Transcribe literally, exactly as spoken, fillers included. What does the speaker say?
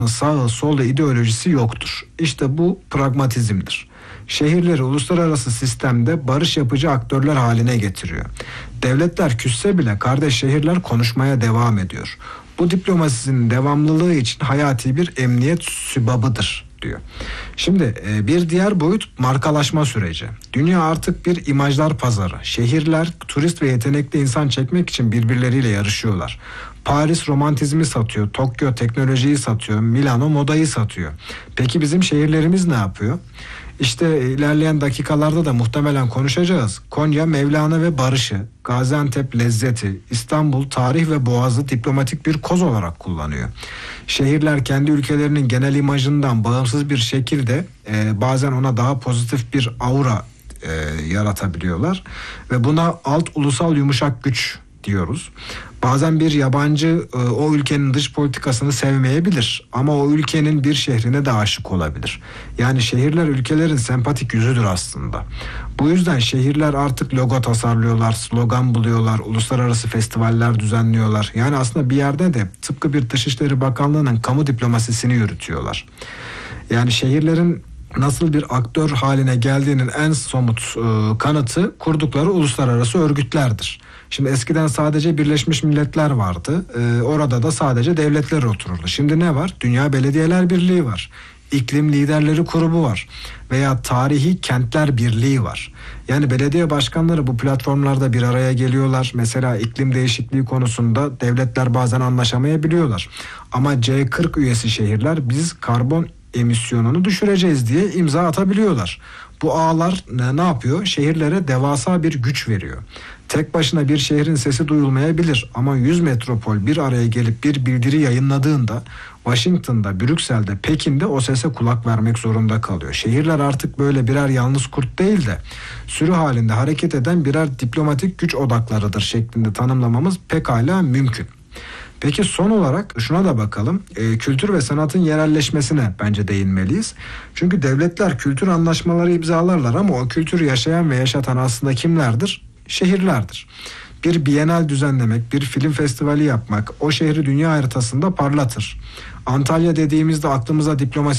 sağı solu ideolojisi yoktur. İşte bu pragmatizmdir. Şehirleri uluslararası sistemde barış yapıcı aktörler haline getiriyor. Devletler küsse bile kardeş şehirler konuşmaya devam ediyor. Bu diplomasinin devamlılığı için hayati bir emniyet sübabıdır diyor. Şimdi bir diğer boyut markalaşma süreci. Dünya artık bir imajlar pazarı. Şehirler turist ve yetenekli insan çekmek için birbirleriyle yarışıyorlar. Paris romantizmi satıyor, Tokyo teknolojiyi satıyor, Milano modayı satıyor. Peki bizim şehirlerimiz ne yapıyor? İşte ilerleyen dakikalarda da muhtemelen konuşacağız. Konya Mevlana ve barışı, Gaziantep lezzeti, İstanbul tarih ve boğazı diplomatik bir koz olarak kullanıyor. Şehirler kendi ülkelerinin genel imajından bağımsız bir şekilde e, bazen ona daha pozitif bir aura e, yaratabiliyorlar. Ve buna alt ulusal yumuşak güç diyoruz. Bazen bir yabancı e, o ülkenin dış politikasını sevmeyebilir ama o ülkenin bir şehrine de aşık olabilir. Yani şehirler ülkelerin sempatik yüzüdür aslında. Bu yüzden şehirler artık logo tasarlıyorlar, slogan buluyorlar, uluslararası festivaller düzenliyorlar. Yani aslında bir yerde de tıpkı bir Dışişleri Bakanlığı'nın kamu diplomasisini yürütüyorlar. Yani şehirlerin nasıl bir aktör haline geldiğinin en somut e, kanıtı kurdukları uluslararası örgütlerdir. Şimdi eskiden sadece Birleşmiş Milletler vardı. Ee, orada da sadece devletler otururdu. Şimdi ne var? Dünya Belediyeler Birliği var. İklim Liderleri Grubu var. Veya Tarihi Kentler Birliği var. Yani belediye başkanları bu platformlarda bir araya geliyorlar. Mesela iklim değişikliği konusunda devletler bazen anlaşamayabiliyorlar. Ama C kırk üyesi şehirler biz karbon emisyonunu düşüreceğiz diye imza atabiliyorlar. Bu ağlar ne, ne yapıyor? Şehirlere devasa bir güç veriyor. Tek başına bir şehrin sesi duyulmayabilir ama yüz metropol bir araya gelip bir bildiri yayınladığında Washington'da, Brüksel'de, Pekin'de o sese kulak vermek zorunda kalıyor. Şehirler artık böyle birer yalnız kurt değil de sürü halinde hareket eden birer diplomatik güç odaklarıdır şeklinde tanımlamamız pekala mümkün. Peki son olarak şuna da bakalım. E, kültür ve sanatın yerelleşmesine bence değinmeliyiz. Çünkü devletler kültür anlaşmaları imzalarlar ama o kültürü yaşayan ve yaşatan aslında kimlerdir? Şehirlerdir. Bir bienal düzenlemek, bir film festivali yapmak o şehri dünya haritasında parlatır. Antalya dediğimizde aklımıza diplomasi